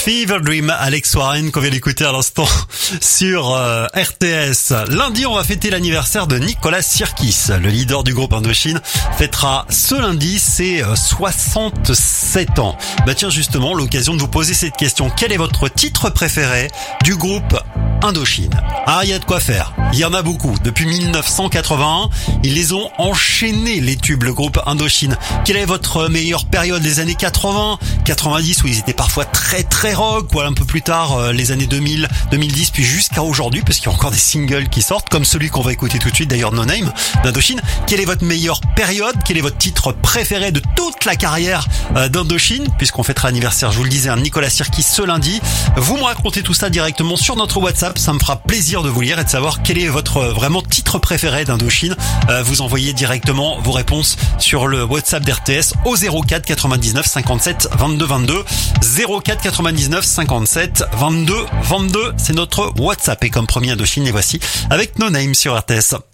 Fever Dream, Alex Warren qu'on vient d'écouter à l'instant sur RTS. Lundi, on va fêter l'anniversaire de Nicolas Sirkis, le leader du groupe Indochine, fêtera ce lundi ses 67 ans. Bah tiens, justement, l'occasion de vous poser cette question. Quel est votre titre préféré du groupe Indochine? Ah, il y a de quoi faire. Il y en a beaucoup. Depuis 1981, ils les ont enchaînés, les tubes, le groupe Indochine. Quelle est votre meilleure période des années 80, 90, où ils étaient parfois très rock, ou un peu plus tard, les années 2000, 2010, puis jusqu'à aujourd'hui, parce qu'il y a encore des singles qui sortent, comme celui qu'on va écouter tout de suite, d'ailleurs, No Name, d'Indochine. Quelle est votre meilleure période? Quel est votre titre préféré de toute la carrière d'Indochine? Puisqu'on fêtera l'anniversaire, je vous le disais, un Nicolas Sirkis ce lundi. Vous me racontez tout ça directement sur notre WhatsApp. Ça me fera plaisir de vous lire et de savoir quel est votre vraiment titre préféré d'Indochine. Vous envoyez directement vos réponses sur le WhatsApp d'RTS au 04 99 57 22 22. 04 99 57 22 22. C'est notre WhatsApp. Et comme premier Indochine, les voici avec No Name sur RTS.